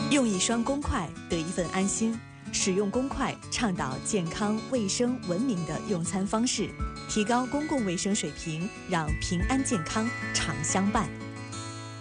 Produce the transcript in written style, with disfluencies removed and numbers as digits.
用一双公筷得一份安心，使用公筷倡导健康、卫生、文明的用餐方式，提高公共卫生水平，让平安健康常相伴。